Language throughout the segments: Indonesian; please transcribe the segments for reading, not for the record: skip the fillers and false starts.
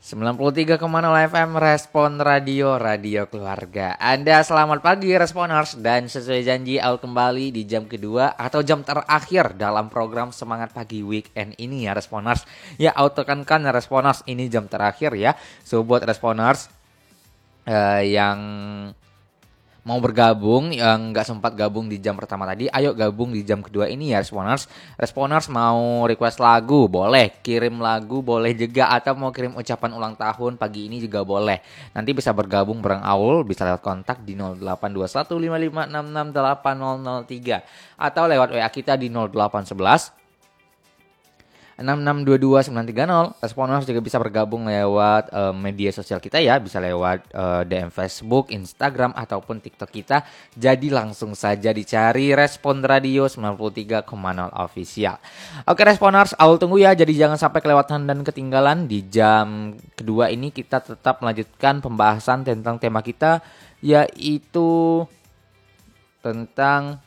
93,0 FM Respon Radio, Radio Keluarga. Anda selamat pagi Responers, dan sesuai janji Aul kembali di jam kedua atau jam terakhir dalam program Semangat Pagi Weekend ini ya Responers. Ya, Aul tekankan Responers, ini jam terakhir ya. So buat Responers yang mau bergabung, yang nggak sempat gabung di jam pertama tadi, ayo gabung di jam kedua ini ya Responers. Responers mau request lagu, boleh. Kirim lagu, boleh juga. Atau mau kirim ucapan ulang tahun pagi ini juga boleh. Nanti bisa bergabung bareng Aul, bisa lewat kontak di 082155668003. Atau lewat WA kita di 0811 6622 930. Responers juga bisa bergabung lewat media sosial kita ya, bisa lewat DM Facebook, Instagram ataupun TikTok kita. Jadi langsung saja dicari Respon Radio 93,0 Official. Oke Responers, Aul tunggu ya. Jadi jangan sampai kelewatan dan ketinggalan. Di jam kedua ini kita tetap melanjutkan pembahasan tentang tema kita, yaitu tentang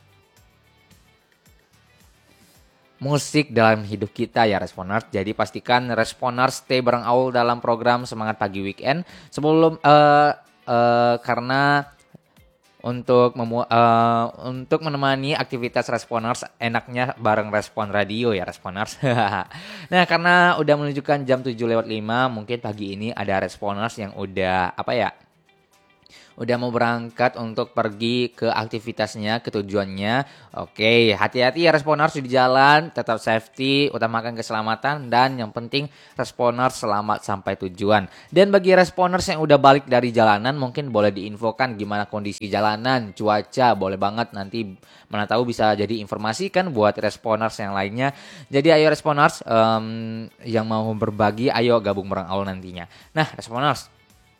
musik dalam hidup kita ya Responers. Jadi pastikan Responers stay bareng Aul dalam program Semangat Pagi Weekend. Sebelum karena untuk menemani aktivitas Responers, enaknya bareng Respon Radio ya Responers. Nah, karena udah menunjukkan jam 7:05, mungkin pagi ini ada Responers yang udah udah mau berangkat untuk pergi ke aktivitasnya, ke tujuannya. Oke, hati-hati ya Responers di jalan, tetap safety, utamakan keselamatan, dan yang penting Responers selamat sampai tujuan. Dan bagi Responers yang udah balik dari jalanan, mungkin boleh diinfokan gimana kondisi jalanan, cuaca, boleh banget, nanti mana tahu bisa jadi informasi kan buat Responers yang lainnya. Jadi ayo Responers yang mau berbagi, ayo gabung bareng Aul nantinya. Nah Responers,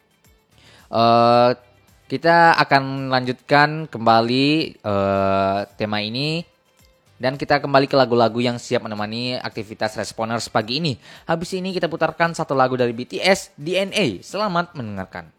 kita akan lanjutkan kembali tema ini, dan kita kembali ke lagu-lagu yang siap menemani aktivitas Responers pagi ini. Habis ini kita putarkan satu lagu dari BTS, DNA. Selamat mendengarkan.